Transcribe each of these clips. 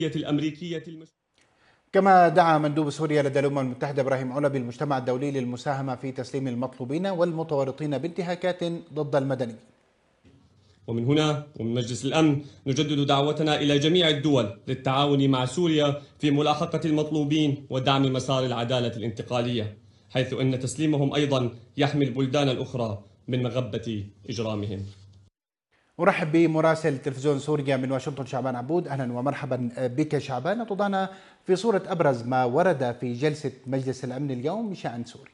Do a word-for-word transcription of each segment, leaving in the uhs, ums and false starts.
الأمريكية المش... كما دعا مندوب سوريا لدى الأمم المتحدة إبراهيم علبي المجتمع الدولي للمساهمة في تسليم المطلوبين والمتورطين بانتهاكات ضد المدنيين. ومن هنا ومن مجلس الأمن نجدد دعوتنا إلى جميع الدول للتعاون مع سوريا في ملاحقة المطلوبين ودعم مسار العدالة الانتقالية، حيث أن تسليمهم أيضا يحمي البلدان الأخرى من مغبة إجرامهم. أرحب بمراسل تلفزيون سوريا من واشنطن شعبان عبود. أهلا ومرحبا بك شعبان. تضعنا في صورة أبرز ما ورد في جلسة مجلس الأمن اليوم بشأن سوريا.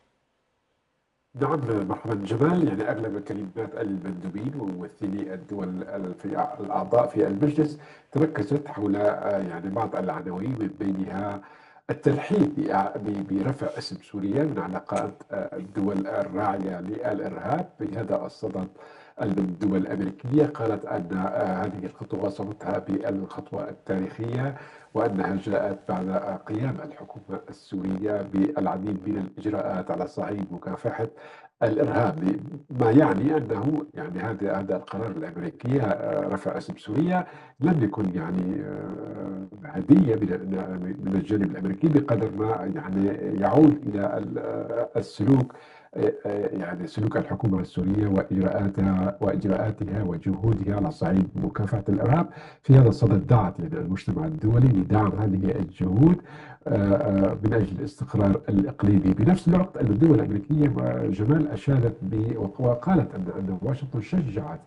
نعم مرحبا جمال. يعني اغلب كلمات المندوبين وممثلي الدول في الاعضاء في المجلس تركزت حول يعني بعض العناوين، من بينها الترحيب برفع اسم سوريا من علاقات الدول الراعيه للارهاب. بهذا الصدد المندوبة الأمريكية قالت أن هذه الخطوة وصفتها بالخطوة التاريخية، وأنها جاءت بعد قيام الحكومة السورية بالعديد من الإجراءات على صعيد مكافحة الإرهاب، ما يعني أنه يعني هذا هذا القرار الأمريكي رفع اسم سوريا لم يكن يعني هدية من من الجانب الأمريكي بقدر ما يعني يعود إلى السلوك، يعني سلوك الحكومة السورية وإجراءاتها وإجراءاتها وجهودها على صعيد مكافحة الإرهاب. في هذا الصدد دعت يعني المجتمع الدولي لدعم هذه الجهود من أجل الاستقرار الإقليمي. بنفس الوقت الدول الأمريكية جمال أشادت وقالت أن أن واشنطن شجعت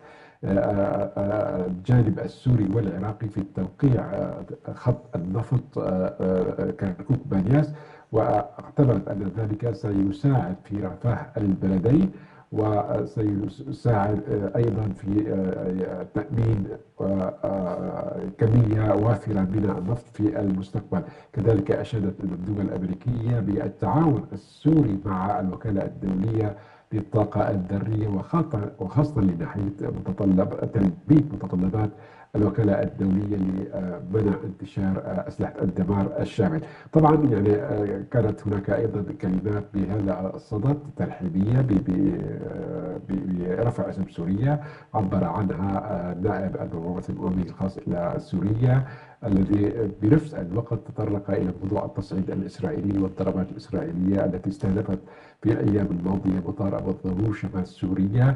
الجانب السوري والعراقي في التوقيع خط النفط كركوك بانياس، واعتبرت أن ذلك سيساعد في رفاه البلدين وسيساعد أيضا في تأمين كمية وافرة من النفط في المستقبل. كذلك أشادت الدول الأمريكية بالتعاون السوري مع الوكالة الدولية للطاقة الذرية، وخاصة لناحية متطلب تلبية متطلبات الوكالة الدولية لمنع انتشار أسلحة الدمار الشامل. طبعا يعني كانت هناك أيضا كلمات بهذا الصدد ترحيبية برفع اسم سوريا، عبر عنها نائب المبعوث الأممي الخاص إلى سوريا، الذي بنفس الوقت تطرق إلى موضوع التصعيد الإسرائيلي والضربات الإسرائيلية التي استهدفت في الأيام الماضية مطار أبو الظبي شمال سوريا.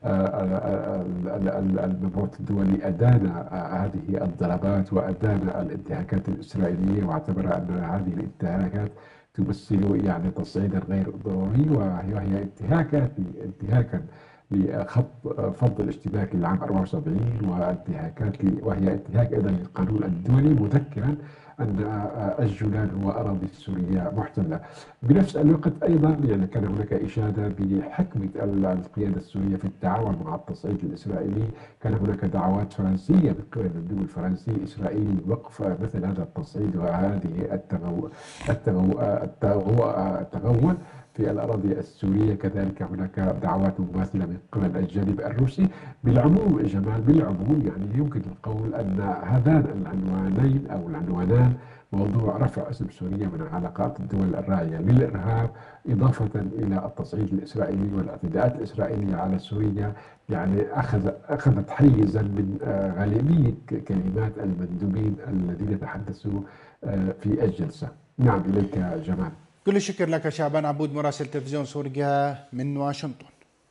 المبعوث الدولي أدان هذه الضربات وأدان الانتهاكات الإسرائيلية، واعتبر أن هذه الانتهاكات تمثل يعني تصعيدا غير ضروري، وهي انتهاكات انتهاكا لخط فض الاشتباك للعام أربعة وسبعين، وانتهاكات وهي انتهاك أيضا للقانون الدولي، مذكرا أن الجولان هو أراضي سورية محتلة. بنفس الوقت أيضا يعني كان هناك إشادة بحكمة القيادة السورية في التعاون مع التصعيد الإسرائيلي. كان هناك دعوات فرنسية من قبل الدول الفرنسي الإسرائيلي لوقف مثل هذا التصعيد وهذه التغو التغو التغو التغول في الأراضي السورية. كذلك هناك دعوات مماثلة من قبل الجانب الروسي. بالعموم جمال بالعموم يعني يمكن القول أن هذان العنوانين أو العنوانان، موضوع رفع اسم سوريا من علاقات الدول الراعية للإرهاب إضافة إلى التصعيد الإسرائيلي والاعتداءات الإسرائيلية على سوريا، يعني أخذ أخذت حيزا من غالبية كلمات المندوبين الذين تحدثوا في الجلسة. نعم إليك جمال. كل الشكر لك شعبان عبود مراسل تلفزيون سوريا من واشنطن.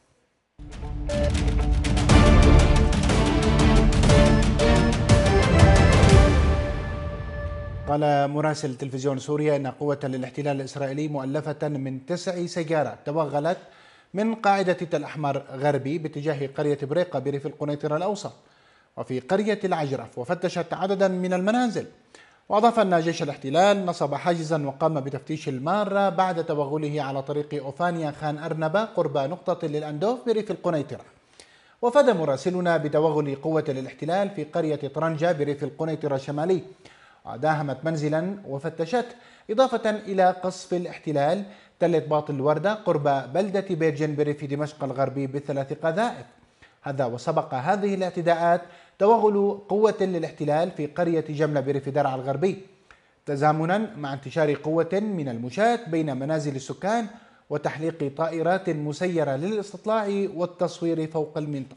قال مراسل تلفزيون سوريا أن قوة للاحتلال الإسرائيلي مؤلفة من تسع سيارات توغلت من قاعدة تل أحمر غربي باتجاه قرية بريقة بريف القنيطرة الأوسط وفي قرية العجرف، وفتشت عددا من المنازل. وأضاف أن جيش الاحتلال نصب حاجزا وقام بتفتيش المارة بعد توغله على طريق أوفانيا خان أرنبة قرب نقطة للأندوف بريف القنيطرة. وفاد مراسلنا بتوغل قوة للاحتلال في قرية طرنجة بريف القنيطرة الشمالي، وداهمت منزلا وفتشت، إضافة إلى قصف الاحتلال تلة باطل الوردة قرب بلدة بيرجن بريف دمشق الغربي بثلاث قذائف. هذا وسبق هذه الاعتداءات توغل قوة للاحتلال في قرية جملة بريف درعا الغربي، تزامنا مع انتشار قوة من المشاة بين منازل السكان وتحليق طائرات مسيرة للاستطلاع والتصوير فوق المنطقة.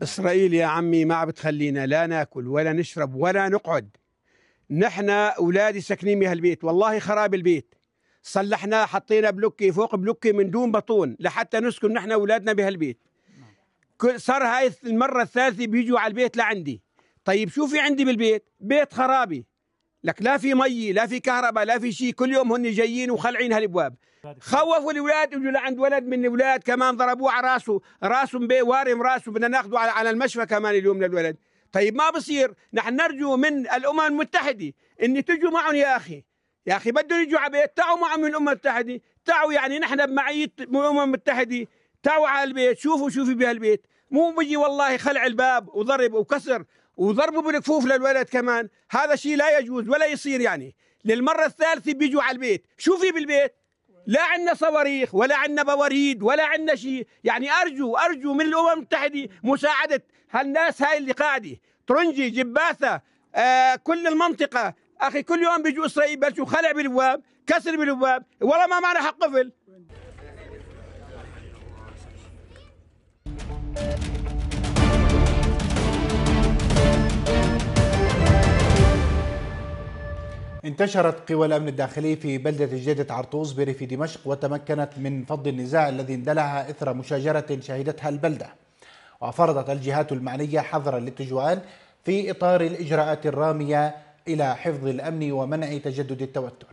إسرائيل يا عمي ما بتخلينا لا ناكل ولا نشرب ولا نقعد. نحن أولادي ساكنين بهالبيت، والله خراب البيت، صلحناه حطينا بلوكي فوق بلوكي من دون بطون لحتى نسكن نحن أولادنا بهالبيت. صار هاي المرة الثالثة بيجوا على البيت لعندي. طيب شو في عندي بالبيت؟ بيت خرابي، لك لا في مي لا في كهرباء لا في شيء، كل يوم هن جايين وخلعين هالابواب. خوفوا الاولاد، اجوا لعند ولد من الاولاد كمان ضربوه على راسه، راسه مبي وارم راسه، بدنا ناخذه على على المشفى كمان اليوم للولد. طيب ما بصير، نحن نرجو من الامم المتحده ان تجوا معهم يا اخي، يا اخي بدهم يجوا على بيت، تعوا معهم من الامم المتحده، تعوا يعني نحن بمعيه الامم المتحده، تعوا على البيت شوفوا شو في بهالبيت، مو بيجي والله خلع الباب وضرب وكسر وضربوا بالكفوف للولد كمان. هذا شيء لا يجوز ولا يصير. يعني للمرة الثالثة بيجوا على البيت، شو في بالبيت؟ لا عندنا صواريخ ولا عندنا بواريد ولا عندنا شيء. يعني أرجو أرجو من الأمم المتحدة مساعدة هالناس هاي اللي قاعدة ترنجي جباثة آه كل المنطقة. أخي كل يوم بيجوا إسرائيل بلشوا خلع بالابواب كسر بالابواب، والله ما معنا حق قفل. انتشرت قوى الأمن الداخلي في بلدة جديدة عرطوس بريف دمشق وتمكنت من فض النزاع الذي اندلع إثر مشاجرة شهدتها البلدة، وفرضت الجهات المعنية حظر الاتجوال في إطار الإجراءات الرامية إلى حفظ الأمن ومنع تجدد التوتر.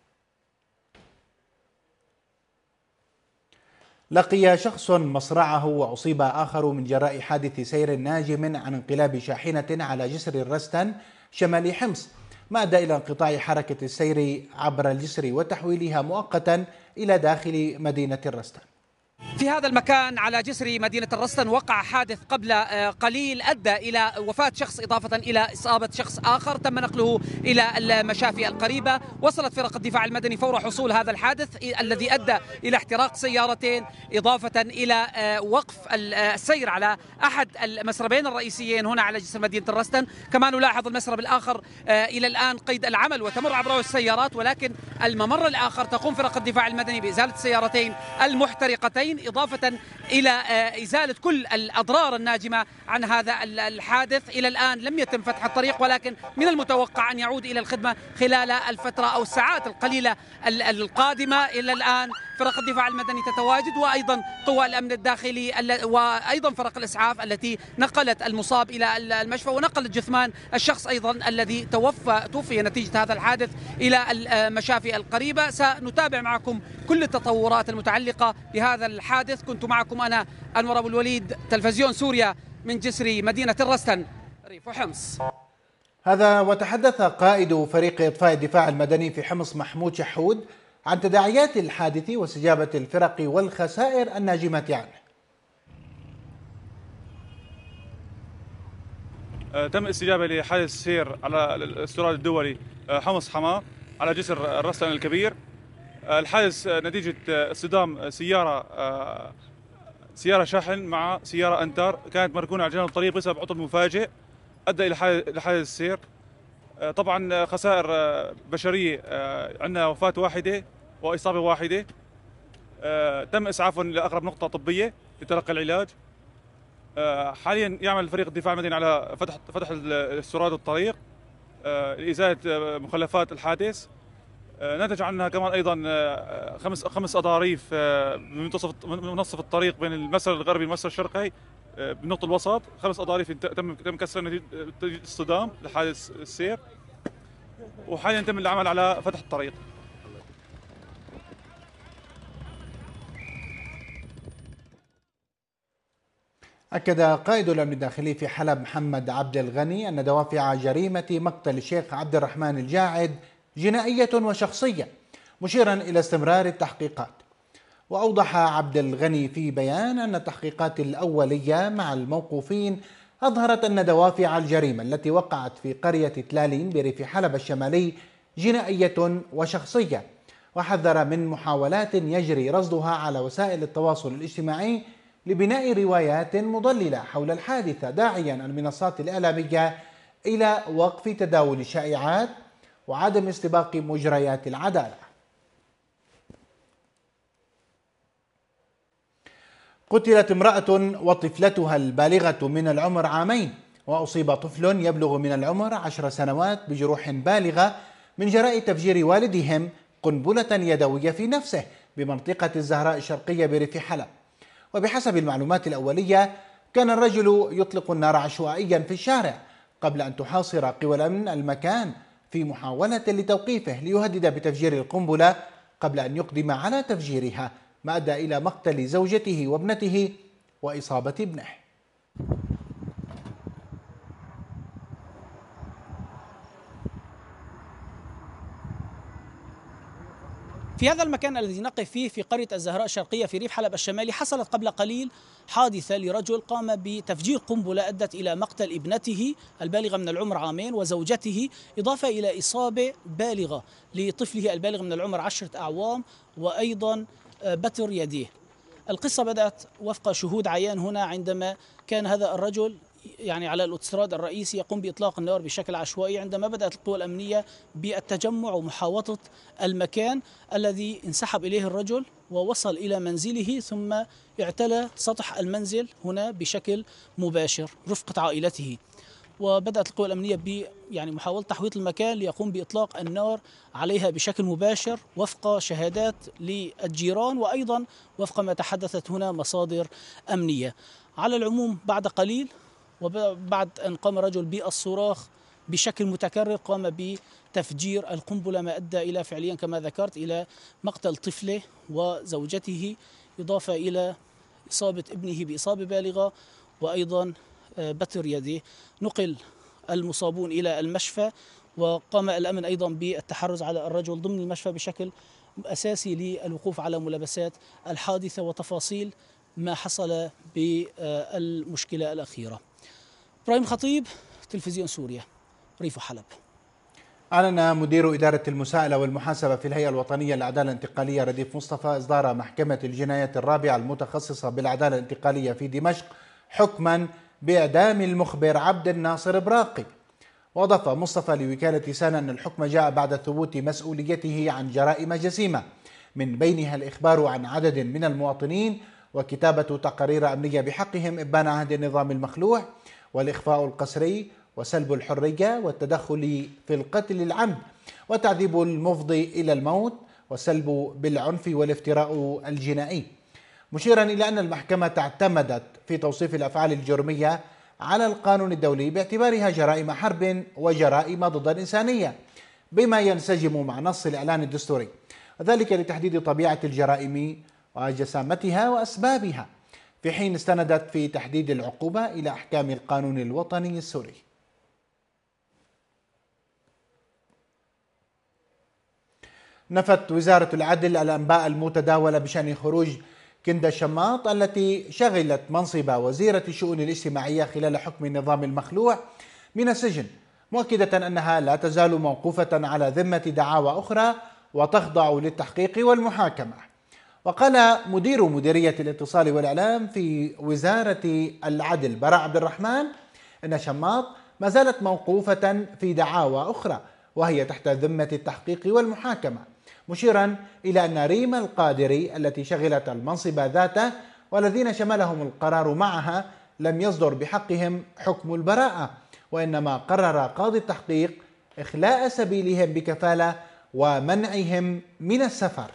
لقي شخص مصرعه وأصيب آخر من جراء حادث سير ناجم عن انقلاب شاحنة على جسر الرستن شمال حمص، ما أدى إلى انقطاع حركة السير عبر الجسر وتحويلها مؤقتا إلى داخل مدينة الرستن. في هذا المكان على جسر مدينة الرستن وقع حادث قبل قليل أدى إلى وفاة شخص إضافة إلى إصابة شخص آخر، تم نقله إلى المشافي القريبة. وصلت فرق الدفاع المدني فور حصول هذا الحادث الذي أدى إلى احتراق سيارتين إضافة إلى وقف السير على أحد المسربين الرئيسيين هنا على جسر مدينة الرستن. كما نلاحظ المسرب الآخر إلى الآن قيد العمل وتمر عبره السيارات، ولكن الممر الآخر تقوم فرق الدفاع المدني بإزالة السيارتين المحترقتين إضافة إلى إزالة كل الأضرار الناجمة عن هذا الحادث. إلى الآن لم يتم فتح الطريق، ولكن من المتوقع أن يعود إلى الخدمة خلال الفترة أو الساعات القليلة القادمة. إلى الآن فرق الدفاع المدني تتواجد، وأيضا قوى الأمن الداخلي وأيضا فرق الإسعاف التي نقلت المصاب إلى المشفى ونقلت جثمان الشخص أيضا الذي توفى توفي نتيجة هذا الحادث إلى المشافي القريبة. سنتابع معكم كل التطورات المتعلقة بهذا الحادث. كنت معكم أنا أنور أبو الوليد، تلفزيون سوريا، من جسر مدينة الرستن ريف حمص. هذا وتحدث قائد فريق إطفاء الدفاع المدني في حمص محمود شحود عن تداعيات الحادث واستجابة الفرق والخسائر الناجمة عنه. تم استجابة لحادث سير على السراد الدولي حمص حماه على جسر الرستن الكبير. الحادث نتيجة اصطدام سيارة سيارة شاحن مع سيارة أنتار كانت مركونة على جانب الطريق بسبب عطل مفاجئ أدى إلى حادث السير. طبعا خسائر بشرية، عندنا وفاة واحدة وإصابة واحدة. تم إسعافهم لأقرب نقطة طبية لتلقي العلاج. حاليا يعمل فريق الدفاع المدني على فتح فتح السراد والطريق لإزالة مخلفات الحادث. نتج عنها كمان ايضا خمس خمس اضاريف من منتصف منتصف الطريق بين المسار الغربي والمسار الشرقي بالنقطه الوسط. خمس اضاريف تم تم كسرها نتيجه اصطدام لحادث السير، وحاليا تم العمل على فتح الطريق. أكد قائد الأمن الداخلي في حلب محمد عبد الغني أن دوافع جريمة مقتل الشيخ عبد الرحمن الجاعد جنائية وشخصية، مشيرا إلى استمرار التحقيقات. وأوضح عبد الغني في بيان أن التحقيقات الأولية مع الموقوفين أظهرت أن دوافع الجريمة التي وقعت في قرية تلالين بريف حلب الشمالي جنائية وشخصية، وحذر من محاولات يجري رصدها على وسائل التواصل الاجتماعي لبناء روايات مضللة حول الحادثة، داعيا المنصات الإعلامية إلى وقف تداول الشائعات وعدم استباق مجريات العدالة. قتلت امرأة وطفلتها البالغة من العمر عامين، وأصيب طفل يبلغ من العمر عشر سنوات بجروح بالغة من جراء تفجير والدهم قنبلة يدوية في نفسه بمنطقة الزهراء الشرقية بريف حلب. وبحسب المعلومات الأولية كان الرجل يطلق النار عشوائيا في الشارع قبل أن تحاصر قوى الأمن المكان في محاولة لتوقيفه ليهدد بتفجير القنبلة قبل أن يقدم على تفجيرها، ما أدى إلى مقتل زوجته وابنته وإصابة ابنه. في هذا المكان الذي نقف فيه في قرية الزهراء الشرقية في ريف حلب الشمالي حصلت قبل قليل حادثة لرجل قام بتفجير قنبلة أدت إلى مقتل ابنته البالغة من العمر عامين وزوجته، إضافة إلى إصابة بالغة لطفله البالغ من العمر عشرة أعوام وأيضا بتر يديه. القصة بدأت وفق شهود عيان هنا عندما كان هذا الرجل يعني على الاوتوستراد الرئيسي يقوم بإطلاق النار بشكل عشوائي، عندما بدأت القوى الأمنية بالتجمع ومحاوطة المكان الذي انسحب إليه الرجل ووصل إلى منزله، ثم اعتلى سطح المنزل هنا بشكل مباشر رفقة عائلته. وبدأت القوى الأمنية ب يعني محاولة تحويط المكان ليقوم بإطلاق النار عليها بشكل مباشر وفق شهادات للجيران وأيضا وفق ما تحدثت هنا مصادر أمنية. على العموم بعد قليل وبعد أن قام الرجل بالصراخ بشكل متكرر قام بتفجير القنبلة، ما أدى إلى فعليا كما ذكرت إلى مقتل طفله وزوجته، إضافة إلى إصابة ابنه بإصابة بالغة وأيضا بتر يديه. نقل المصابون إلى المشفى، وقام الأمن أيضا بالتحرز على الرجل ضمن المشفى بشكل أساسي للوقوف على ملابسات الحادثة وتفاصيل ما حصل بالمشكلة الأخيرة. إبراهيم خطيب، تلفزيون سوريا، ريف حلب. أعلن مدير إدارة المساءلة والمحاسبة في الهيئة الوطنية للعدالة الانتقالية رديف مصطفى إصدار محكمة الجنايات الرابعة المتخصصة بالعدالة الانتقالية في دمشق حكما بإعدام المخبر عبد الناصر براقي. وأضاف مصطفى لوكالة سانا أن الحكم جاء بعد ثبوت مسؤوليته عن جرائم جسيمة، من بينها الإخبار عن عدد من المواطنين وكتابة تقارير أمنية بحقهم إبان عهد النظام المخلوع، والإخفاء القسري وسلب الحرية والتدخل في القتل العمد وتعذيب المفضي إلى الموت والسلب بالعنف والافتراء الجنائي، مشيرا إلى أن المحكمة اعتمدت في توصيف الأفعال الجرمية على القانون الدولي باعتبارها جرائم حرب وجرائم ضد الإنسانية بما ينسجم مع نص الإعلان الدستوري، وذلك لتحديد طبيعة الجرائم وجسامتها وأسبابها، في حين استندت في تحديد العقوبة إلى أحكام القانون الوطني السوري. نفت وزارة العدل الأنباء المتداولة بشأن خروج كندا شماط التي شغلت منصب وزيرة الشؤون الاجتماعية خلال حكم النظام المخلوع من السجن، مؤكدة أنها لا تزال موقوفة على ذمة دعاوى أخرى وتخضع للتحقيق والمحاكمة. وقال مدير مديرية الاتصال والإعلام في وزارة العدل براء عبد الرحمن أن شماط ما زالت موقوفة في دعاوى أخرى وهي تحت ذمة التحقيق والمحاكمة، مشيرا إلى أن ريم القادري التي شغلت المنصب ذاته والذين شملهم القرار معها لم يصدر بحقهم حكم البراءة، وإنما قرر قاضي التحقيق إخلاء سبيلهم بكفالة ومنعهم من السفر.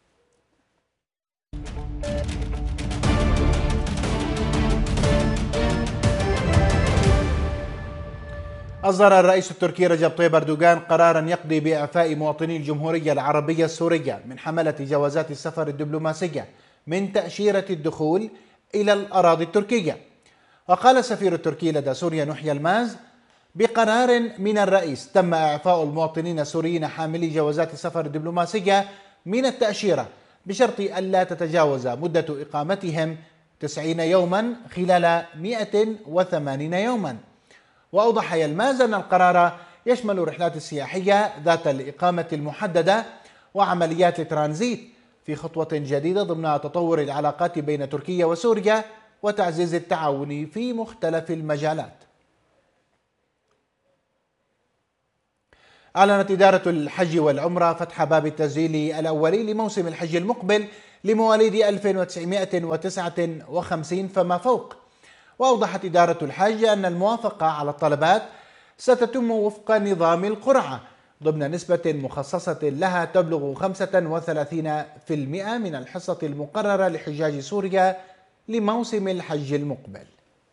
أصدر الرئيس التركي رجب طيب أردوغان قرارا يقضي بإعفاء مواطني الجمهورية العربية السورية من حملة جوازات السفر الدبلوماسية من تأشيرة الدخول إلى الأراضي التركية. وقال السفير التركي لدى سوريا نحيا الماز بقرار من الرئيس تم إعفاء المواطنين السوريين حاملي جوازات السفر الدبلوماسية من التأشيرة بشرط ألا تتجاوز مدة إقامتهم تسعين يوما خلال مئة وثمانين يوما. وأوضح يلماز أن القرار يشمل الرحلات السياحية ذات الإقامة المحددة وعمليات الترانزيت في خطوة جديدة ضمن تطور العلاقات بين تركيا وسوريا وتعزيز التعاون في مختلف المجالات. أعلنت إدارة الحج والعمرة فتح باب التسجيل الأولي لموسم الحج المقبل لمواليد ألف وتسعمائة وتسعة وخمسين فما فوق. وأوضحت إدارة الحج أن الموافقة على الطلبات ستتم وفق نظام القرعة ضمن نسبة مخصصة لها تبلغ خمسة وثلاثين بالمئة من الحصة المقررة لحجاج سوريا لموسم الحج المقبل.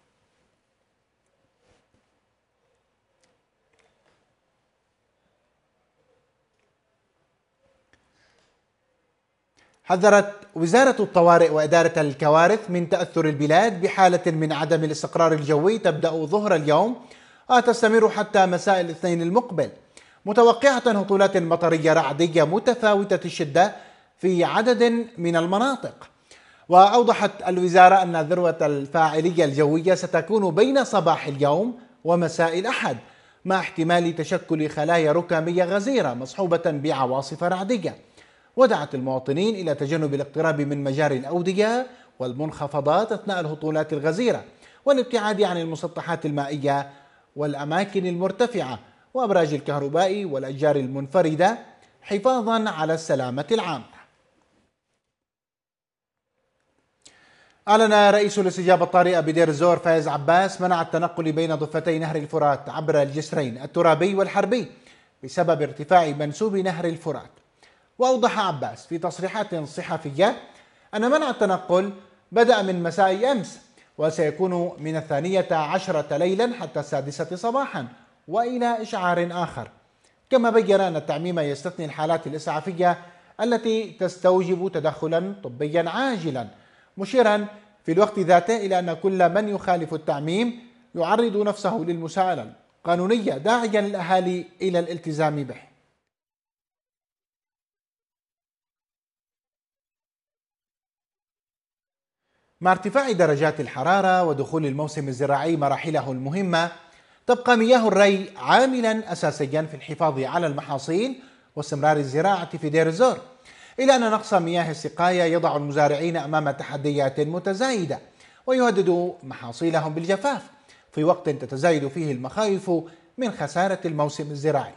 حذرت وزارة الطوارئ وإدارة الكوارث من تأثر البلاد بحالة من عدم الاستقرار الجوي تبدأ ظهر اليوم وتستمر حتى مساء الاثنين المقبل، متوقعة هطولات مطرية رعدية متفاوتة الشدة في عدد من المناطق. وأوضحت الوزارة أن ذروة الفاعلية الجوية ستكون بين صباح اليوم ومساء الأحد، مع احتمال تشكل خلايا ركامية غزيرة مصحوبة بعواصف رعدية. ودعت المواطنين إلى تجنب الاقتراب من مجاري الأودية والمنخفضات أثناء الهطولات الغزيرة، والابتعاد عن المسطحات المائية والأماكن المرتفعة وأبراج الكهرباء والأشجار المنفردة حفاظا على السلامة العامة. أعلن رئيس الاستجابة الطارئة بدير الزور فايز عباس منع التنقل بين ضفتي نهر الفرات عبر الجسرين الترابي والحربي بسبب ارتفاع منسوب نهر الفرات. وأوضح عباس في تصريحات صحفية أن منع التنقل بدأ من مساء أمس وسيكون من الثانية عشرة ليلا حتى السادسة صباحا وإلى إشعار آخر. كما بين أن التعميم يستثني الحالات الإسعافية التي تستوجب تدخلا طبيا عاجلا، مشيرا في الوقت ذاته إلى أن كل من يخالف التعميم يعرض نفسه للمساءلة القانونية، داعيا الأهالي إلى الالتزام به. مع ارتفاع درجات الحرارة ودخول الموسم الزراعي مراحله المهمة، تبقى مياه الري عاملا أساسيا في الحفاظ على المحاصيل واستمرار الزراعة في دير الزور، إلى أن نقص مياه السقاية يضع المزارعين أمام تحديات متزايدة ويهدد محاصيلهم بالجفاف في وقت تتزايد فيه المخاوف من خسارة الموسم الزراعي.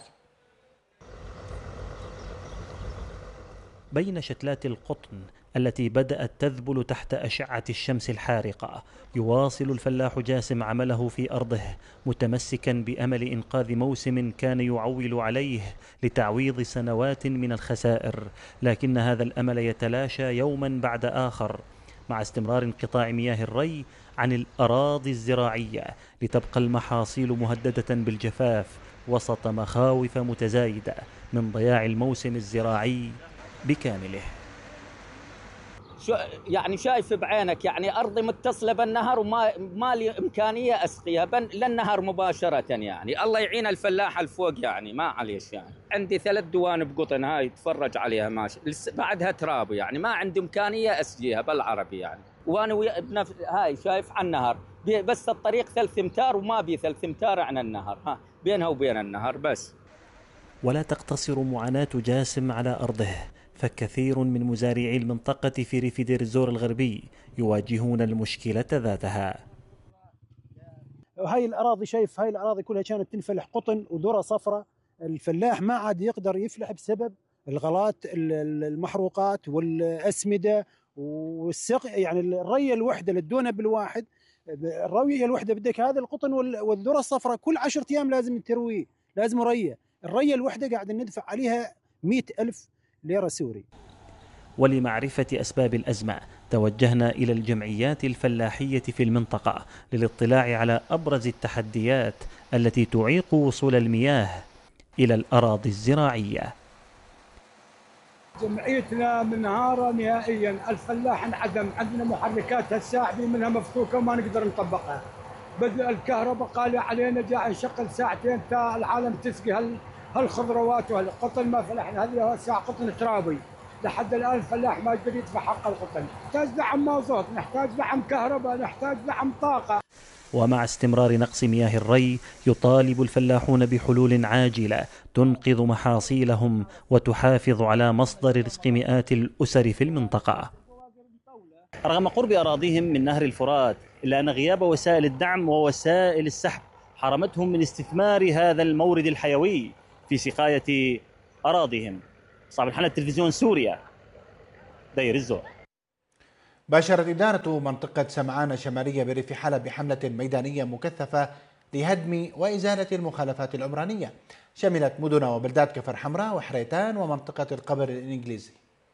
بين شتلات القطن التي بدأت تذبل تحت أشعة الشمس الحارقة، يواصل الفلاح جاسم عمله في أرضه متمسكا بأمل إنقاذ موسم كان يعول عليه لتعويض سنوات من الخسائر، لكن هذا الأمل يتلاشى يوما بعد آخر مع استمرار انقطاع مياه الري عن الأراضي الزراعية، لتبقى المحاصيل مهددة بالجفاف وسط مخاوف متزايدة من ضياع الموسم الزراعي بكامله. يعني شايف بعينك، يعني أرضي متصلة بالنهر وما ما لي إمكانية أسقيها للنهر مباشرة، يعني الله يعين الفلاح الفوق، يعني ما عليش. يعني عندي ثلاث دوان بقطن هاي تفرج عليها ماشي، بعدها تراب، يعني ما عندي إمكانية أسقيها بالعربي يعني. وأنا ويا بنفس هاي شايف عن النهر، بس الطريق ثلاث امتار وما بي ثلاث امتار عن النهر، ها بينها وبين النهر بس. ولا تقتصر معاناة جاسم على أرضه، فكثير من مزارعي المنطقة في ريف دير الزور الغربي يواجهون المشكلة ذاتها. هاي الأراضي، شايف هاي الأراضي كلها كانت تنفلح قطن وذرة صفراء، الفلاح ما عاد يقدر يفلح بسبب الغلات، المحروقات والأسمدة والسقي. يعني الرية الوحدة للدونة بالواحد، الرية الوحدة بدك هذا القطن والذرة الصفراء كل عشرة أيام لازم ترويه، لازم رية. الرية الوحدة قاعد ندفع عليها مئة ألف ليرة سوري. ولمعرفة أسباب الأزمة توجهنا إلى الجمعيات الفلاحية في المنطقة للاطلاع على أبرز التحديات التي تعيق وصول المياه إلى الأراضي الزراعية. جمعيتنا منهارة نهائيا، الفلاح انعدم، عندنا محركات الساعدين منها مفكوكة وما نقدر نطبقها، بدأ الكهرباء قال علينا جاء نشغل ساعتين تا العالم تسقي هالخضروات وهالقطن، ما فلحنا. هذه ساعة قطن ترابي لحد الآن الفلاح ما يقدر يدفع حق القطن. نحتاج دعم مازوت، نحتاج دعم كهرباء، نحتاج دعم طاقة. ومع استمرار نقص مياه الري يطالب الفلاحون بحلول عاجلة تنقذ محاصيلهم وتحافظ على مصدر رزق مئات الأسر في المنطقة. رغم قرب أراضيهم من نهر الفرات، إلا أن غياب وسائل الدعم ووسائل السحب حرمتهم من استثمار هذا المورد الحيوي في سقاية أراضيهم. صعب الحنة، تلفزيون سوريا، دير الزور. باشرت إدارة منطقة سمعان الشمالية بريف حلب بحملة ميدانية مكثفة لهدم وإزالة المخالفات العمرانية، شملت مدن وبلدات كفر حمراء وحريتان ومنطقة القبر الإنجليزي.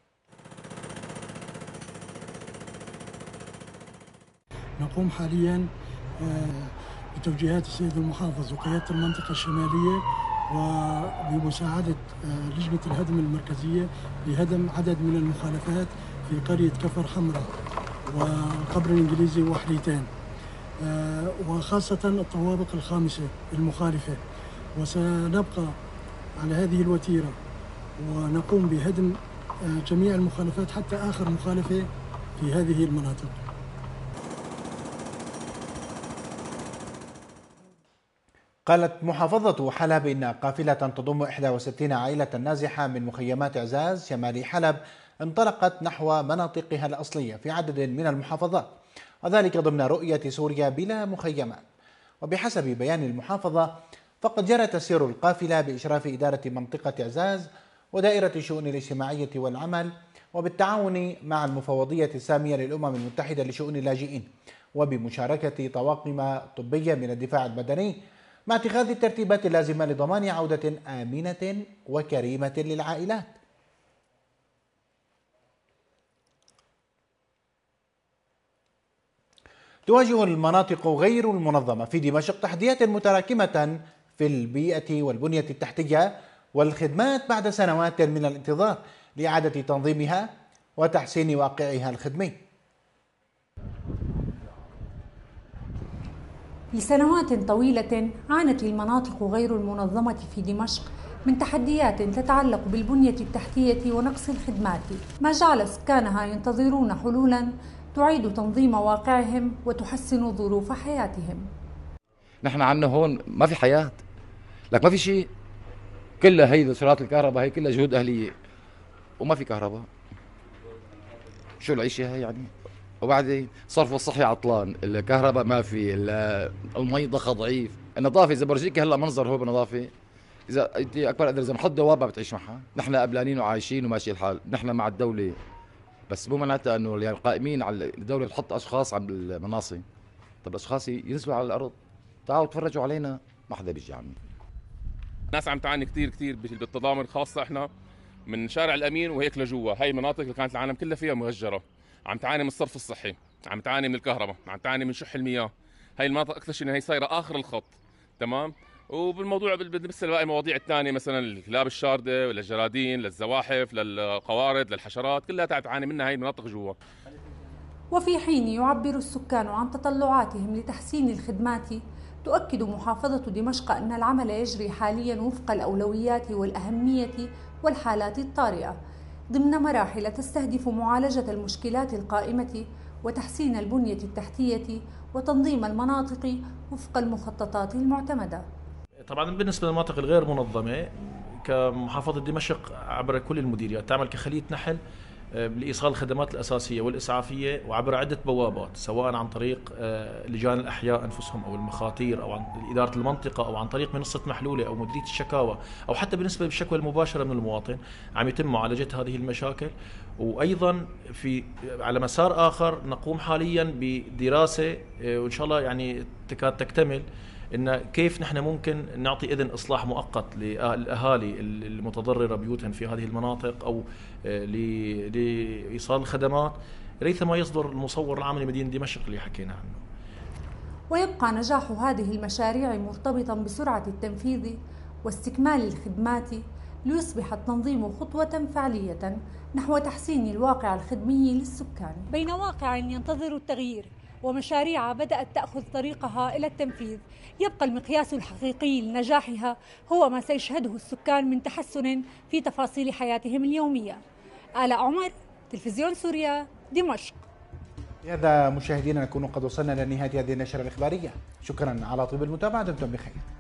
نقوم حاليا بتوجيهات السيد المحافظ وقيادة المنطقة الشمالية وبمساعدة لجنة الهدم المركزية بهدم عدد من المخالفات في قرية كفر حمراء والقبر الإنجليزي وحريتان، وخاصة الطوابق الخامسة المخالفة، وسنبقى على هذه الوتيرة ونقوم بهدم جميع المخالفات حتى آخر مخالفة في هذه المناطق. قالت محافظة حلب إن قافلة تضم إحدى وستين عائلة نازحة من مخيمات إعزاز شمال حلب انطلقت نحو مناطقها الأصلية في عدد من المحافظات، وذلك ضمن رؤية سوريا بلا مخيمات. وبحسب بيان المحافظة فقد جرى تسير القافلة بإشراف إدارة منطقة إعزاز ودائرة الشؤون الاجتماعية والعمل وبالتعاون مع المفوضية السامية للأمم المتحدة لشؤون اللاجئين وبمشاركة طواقم طبية من الدفاع المدني، مع اتخاذ الترتيبات اللازمة لضمان عودة آمنة وكريمة للعائلات. تواجه المناطق غير المنظمة في دمشق تحديات متراكمة في البيئة والبنية التحتية والخدمات بعد سنوات من الانتظار لإعادة تنظيمها وتحسين واقعها الخدمي. لسنوات طويلة عانت المناطق غير المنظمة في دمشق من تحديات تتعلق بالبنية التحتية ونقص الخدمات، ما جعل سكانها ينتظرون حلولا تعيد تنظيم واقعهم وتحسن ظروف حياتهم. نحن عنا هون ما في حياة، لك ما في شيء، كلها هي سيارات الكهرباء هي كلها جهود أهلية وما في كهرباء، شو العيشة هي يعني؟ وبعدين صرف الصحي عطلان، الكهرباء ما في، المي ضخ ضعيف، النظافة إذا برجيك هلا منظر هو بنظافة، إذا أنت أكبر قدر إذا محط دواب ما بتعيش معها، نحن قبلانين وعايشين وماشي الحال، نحن مع الدولة، بس مو معناتها إنه يعني القائمين على الدولة تحط أشخاص على المناصب، طب الأشخاص ينزلوا على الأرض، تعالوا تفرجوا علينا، ما حدا بيجي عنا. الناس عم تعاني كثير كثير بالتضامن، خاصة إحنا من شارع الأمين وهيك لجوا، هاي المناطق اللي كانت العالم كلها فيها مهجرة، عم تعاني من الصرف الصحي، عم تعاني من الكهرباء، عم تعاني من شح المياه، هاي المناطق أكثر شيء هي صايرة آخر الخط، تمام؟ وبالموضوع بالنسبة لباقي المواضيع الثانية مثلا الكلاب الشاردة ولا الجرادين للزواحف للقوارض للحشرات كلها تعاني منها هاي المناطق جوا. وفي حين يعبر السكان عن تطلعاتهم لتحسين الخدمات، تؤكد محافظة دمشق أن العمل يجري حاليا وفق الأولويات والأهمية والحالات الطارئة ضمن مراحل تستهدف معالجة المشكلات القائمة وتحسين البنية التحتية وتنظيم المناطق وفق المخططات المعتمدة. طبعا بالنسبة للمناطق الغير منظمة كمحافظة دمشق عبر كل المديريات تعمل كخلية نحل لإيصال الخدمات الأساسية والإسعافية وعبر عدة بوابات، سواء عن طريق لجان الأحياء أنفسهم أو المخاطير أو عن إدارة المنطقة أو عن طريق منصة محلولة أو مديرية الشكاوى أو حتى بالنسبة للشكوى المباشرة من المواطن عم يتم معالجة هذه المشاكل. وأيضا في على مسار آخر نقوم حاليا بدراسة وإن شاء الله يعني تكاد تكتمل إن كيف نحن ممكن نعطي إذن إصلاح مؤقت للأهالي المتضررة بيوتهم في هذه المناطق أو لإيصال الخدمات ريثما يصدر المصور العام لمدينة دمشق اللي حكينا عنه. ويبقى نجاح هذه المشاريع مرتبطا بسرعة التنفيذ واستكمال الخدمات ليصبح التنظيم خطوة فعلية نحو تحسين الواقع الخدمي للسكان. بين واقع ينتظر التغيير ومشاريع بدأت تأخذ طريقها إلى التنفيذ، يبقى المقياس الحقيقي لنجاحها هو ما سيشهده السكان من تحسن في تفاصيل حياتهم اليومية. آلاء عمر، تلفزيون سوريا، دمشق. بهذا مشاهدينا نكون قد وصلنا لنهاية هذه النشرة الإخبارية، شكرا على طيب المتابعة، دمتم بخير.